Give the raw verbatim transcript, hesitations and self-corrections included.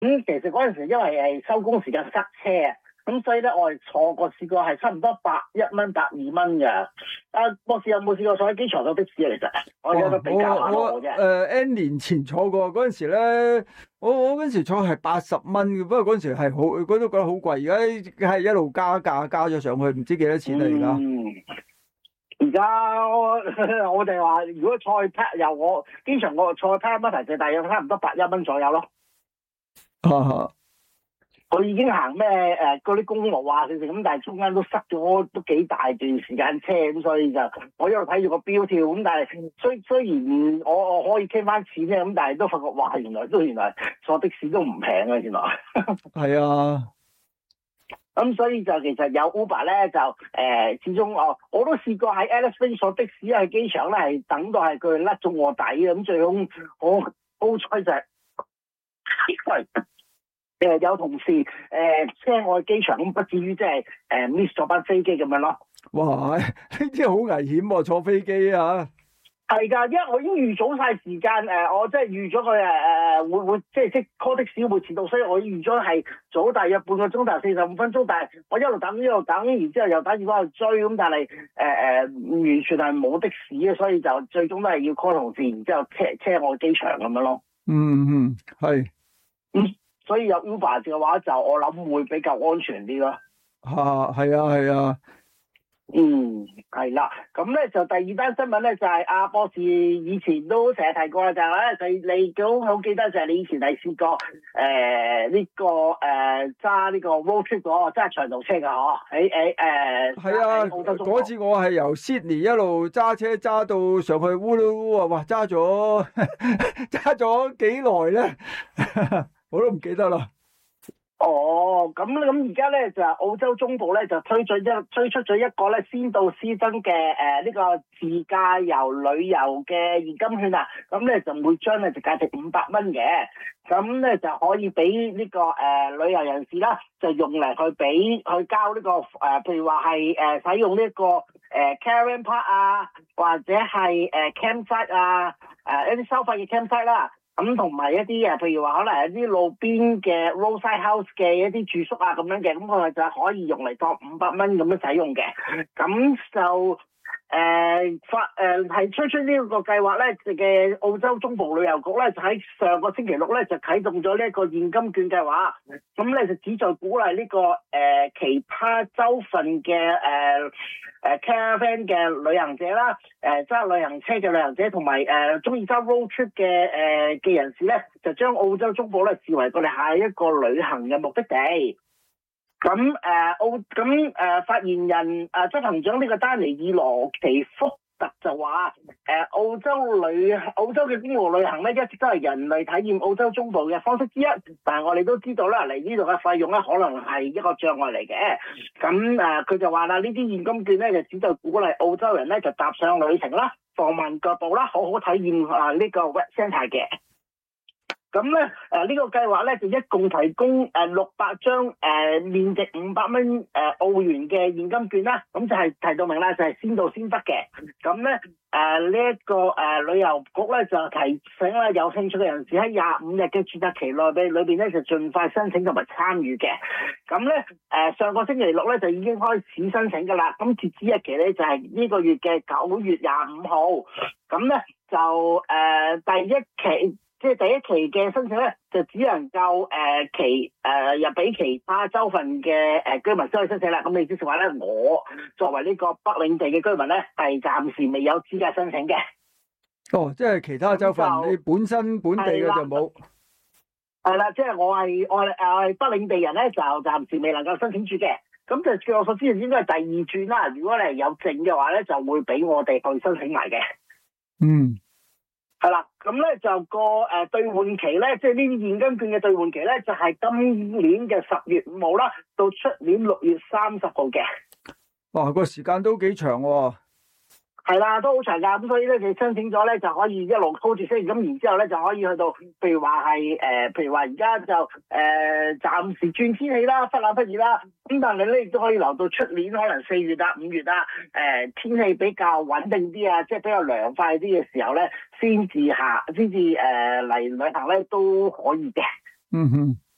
咁其實嗰陣時因為係收工時間塞車啊，咁所以咧我哋坐過試過係差唔多百一蚊、百二蚊嘅。啊，博士有冇試過坐喺機場坐的士啊？其實我有得比較下我我啫。 誒 N 年前坐過嗰陣時咧，我我嗰陣時坐係八十蚊嘅，不過嗰陣時係好，我都覺得好貴。而家係一路加價加咗上去，唔知幾多錢啦而家。 嗯，而家我我哋話如果坐去 Pat 由我機場我坐去 Pat 乜提就大約差唔多百一蚊左右咯。 啊！ 佢已經行咩誒嗰啲公路啊，成成咁，但係中間都塞咗都幾大段時間車，咁所以就我一路睇住個標跳，咁但係雖雖然我我可以傾翻錢啫，咁但係都發覺哇，原來都原來坐的士都唔平啊，原來。 係啊。 咁所以就其實有 Uber 咧就誒、呃，始終我我都試過喺 Alice Springs 坐的士喺機場咧，係等到係佢甩中我底嘅，咁最好我好彩就係、是。誒有同事誒車我去機場，咁不至於即係誒 miss 咗班飛機咁樣咯。 哇！呢啲好危險喎，坐飛機啊！ 係㗎，因為我已經預早晒時間誒，我即係預咗佢誒誒會會即係即 call 的士會遲到，所以我預咗係早大約半個鐘頭四十五分鐘，但係我一路等一路等，然之後又打電話去追，咁但係誒誒完全係冇的士嘅，所以就最終都係要 call 同事，然之後車車我去機場咁樣咯。 嗯嗯，係。 嗯。所以有 Uber 嘅話，就我諗會比較安全啲咯。 嚇，係啊，係啊。 嗯，係啦。咁咧就第二單新聞咧就係、是、阿、啊、博士以前都成日提過，就係咧你你都好記得就係你以前係試過誒呢、呃這個誒揸呢個 road trip 嗰個揸長途車㗎嗬？喺喺誒係啊，嗰次我係由 Sydney 一路揸車揸到上去烏魯烏啊！哇，揸咗揸咗幾耐咧？我都唔記得啦。 哦，咁咁而家咧就澳洲中部咧就推咗一推出咗一個咧先到先得嘅誒呢個自駕遊旅遊嘅現金券啊，咁咧就每張咧就價值五百蚊嘅，咁咧就可以俾呢、這個誒、呃、旅遊人士啦，就用嚟去俾去交呢、這個誒、呃，譬如話係誒使用呢、這個誒、呃、caravan park 啊，或者係誒、呃、campsite 啊，誒、呃、一啲收費嘅 campsite 啦。咁同埋一啲誒，譬如話可能一啲路邊嘅 roadside house 嘅一啲住宿啊咁樣嘅，咁佢就可以用嚟當五百蚊咁樣使用嘅。咁就誒發誒係推出呢個計劃咧嘅澳洲中部旅遊局咧，就喺上個星期六咧就啟動咗呢一個現金券計劃。咁咧就旨在鼓勵呢、這個誒、呃、其他州份嘅誒誒 caravan 嘅旅行者啦，誒、呃、揸旅行車嘅旅行者，同埋誒中意揸 road trip 嘅誒嘅人士咧，就將澳洲中部咧視為佢哋下一個旅行嘅目的地。咁誒、呃、澳咁誒、呃、發言人誒、呃、執行長呢個丹尼爾羅奇福特就話誒、呃、澳洲旅澳洲嘅公路旅行咧一直都係人類體驗澳洲中部嘅方式之一，但係我哋都知道啦，嚟呢度嘅費用咧可能係一個障礙嚟嘅。咁誒佢就話啦，呢啲現金券咧就只就鼓勵澳洲人咧就踏上旅程啦，放慢腳步啦，好好體驗啊呢個 Wet Centre 嘅。咁咧，誒呢個計劃咧就一共提供誒六百張誒面值五百蚊誒澳元嘅現金券啦，咁就係提到明啦，就係先到先得嘅。咁咧誒呢一個誒旅遊局咧就提醒啦，有興趣嘅人士喺廿五日嘅註冊期內嘅裏邊咧就盡快申請同埋參與嘅。咁咧誒上個星期六咧就已經開始申請㗎啦，咁截止日期咧就係呢個月嘅九月廿五號。咁咧就誒、呃、第一期。即係第一期嘅申請咧，就只能夠誒、呃、其誒入俾其他州份嘅誒居民先可以申請啦。咁你即係話咧，我作為呢個北領地嘅居民咧，係暫時未有資格申請嘅。 哦，即係其他州份，你本身本地嘅就冇。 係啦，即係我係我係誒北領地人咧，就暫時未能夠申請住嘅。咁就據我所知，應該係第二轉啦。如果你係有證嘅話咧，就會俾我哋去申請埋嘅。 嗯。 係啦，咁咧就個誒兌換期咧，即係呢啲現金券嘅兌換期咧，就係、是、今年嘅十月五號啦，到出年六月三十號嘅。 哇，個時間都幾長喎。 係啦，都好長㗎，咁所以咧，你申請咗咧就可以一路 hold 住先，咁然之後咧就可以去到，譬如話係誒，譬如話而家就誒、呃、暫時轉天氣啦，忽冷忽熱啦，咁但係咧亦都可以留到出年可能四月啊、五月啊，誒、呃、天氣比較穩定啲啊，即係比較涼快啲嘅時候咧，先至下，先至誒嚟旅行咧都可以嘅。 嗯哼。